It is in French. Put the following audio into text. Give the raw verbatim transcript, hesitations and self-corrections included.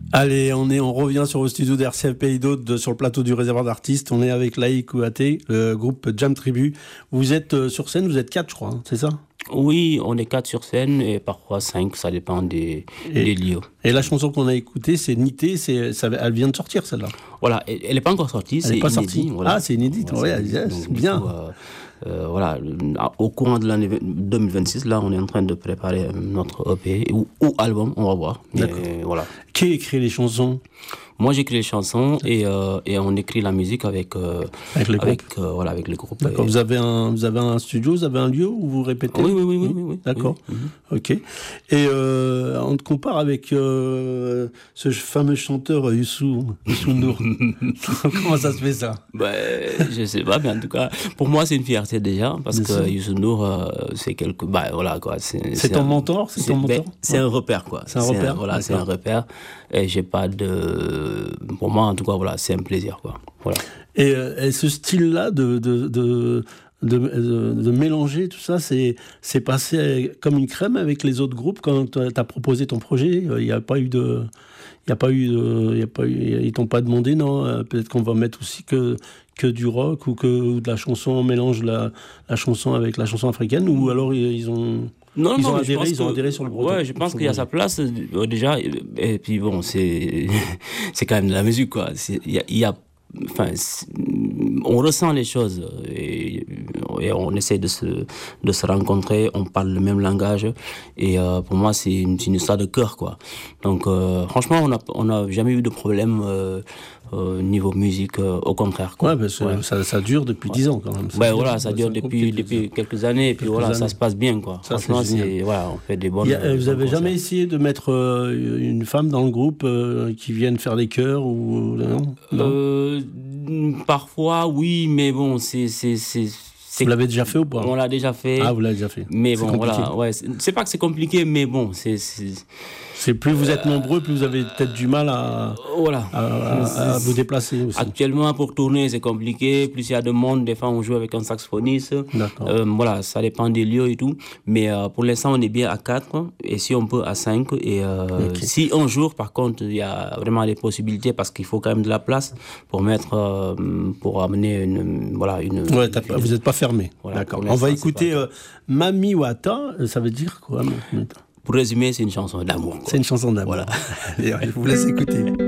Allez, on est, on revient sur le studio d'R C F Pays d'Aude, sur le plateau du Réservoir d'Artistes. On est avec Laïc Kouyaté, le groupe Jam Tribu. Vous êtes euh, sur scène, vous êtes quatre, je crois, hein, c'est ça? Oui, on est quatre sur scène et parfois cinq, ça dépend des, et, des lieux. Et la chanson qu'on a écoutée, c'est Nité, c'est, ça, elle vient de sortir celle-là. Voilà, elle n'est pas encore sortie, elle c'est pas inédit. Sortie. Voilà. Ah, c'est inédit, ouais, ouais, c'est, c'est bien. Coup, euh, euh, voilà, au courant de l'année deux mille vingt-six, là, on est en train de préparer notre E P ou, ou album, on va voir. Mais, voilà. Qui écrit les chansons? Moi, j'écris les chansons et, euh, et on écrit la musique avec, euh, avec, le avec, euh, voilà, avec le groupe. D'accord. Et... Vous, avez un, vous avez un studio, vous avez un lieu où vous répétez? Oui, oui, oui. oui, oui, oui D'accord. Oui, oui. Ok. Et euh, on te compare avec euh, ce fameux chanteur Youssou, Youssou N'Dour. Comment ça se fait ça? Ben, je sais pas, mais en tout cas, pour moi, c'est une fierté déjà, parce Bien que Youssou N'Dour, euh, c'est quelque... Ben, voilà, quoi. C'est, c'est, c'est ton un... mentor? C'est, c'est, ton mentor ben, c'est un repère, quoi. C'est un repère? C'est un, voilà, c'est un repère. Et j'ai pas de... Pour moi, en tout cas, voilà, c'est un plaisir, quoi. Voilà. Et, et ce style-là de... de, de... De, de, de mélanger tout ça, c'est, c'est passé comme une crème avec les autres groupes quand tu as proposé ton projet. Il n'y a pas eu de... Il n'y a pas eu de... Il y a pas eu, ils t'ont pas demandé, non? Peut-être qu'on va mettre aussi que, que du rock ou que ou de la chanson, on mélange la, la chanson avec la chanson africaine, ou alors ils ont... Non, ils, non, ont adhéré, ils ont que, adhéré sur le breton. Ouais, je pense qu'il y a sa place euh, déjà. Et, et puis bon, c'est, c'est quand même de la musique, quoi. Il y a... Y a Enfin, on ressent les choses et, et on essaie de se, de se rencontrer, on parle le même langage et euh, pour moi c'est une, une histoire de cœur, quoi. Donc euh, franchement on n'a on a jamais eu de problème euh, euh, niveau musique, euh, au contraire, quoi. Ouais, parce que ouais. ça, ça dure depuis dix ouais. ans quand même. Ça ben dure, voilà, ça dure depuis, depuis quelques années et puis quelques voilà, années. Ça se passe bien, quoi. Ça, franchement, c'est, c'est voilà, on fait des bonnes. A, vous avez concerts. Jamais essayé de mettre euh, une femme dans le groupe euh, qui vienne faire les chœurs ou non, non euh, Parfois, oui, mais bon, c'est, c'est, c'est, c'est... Vous l'avez déjà fait ou pas? On l'a déjà fait. Ah, vous l'avez déjà fait. Mais c'est bon, compliqué. voilà, ouais, c'est, c'est pas que c'est compliqué, mais bon, c'est... c'est... C'est plus vous êtes nombreux, plus vous avez peut-être du mal à, voilà. à, à, à vous déplacer aussi. Actuellement, pour tourner, c'est compliqué. Plus il y a de monde, des fois on joue avec un saxophoniste. D'accord. Euh, voilà, ça dépend des lieux et tout. Mais euh, pour l'instant, on est bien à quatre, et si on peut à cinq. Et euh, okay. Si un jour, par contre, il y a vraiment des possibilités, parce qu'il faut quand même de la place pour mettre, euh, pour amener une, voilà, une. Ouais, une, vous n'êtes pas fermé. Voilà, d'accord. On va écouter euh, Mami Wata. Ça veut dire quoi? Pour résumer, c'est une chanson d'amour, quoi. C'est une chanson d'amour. Voilà. Et je vous laisse écouter.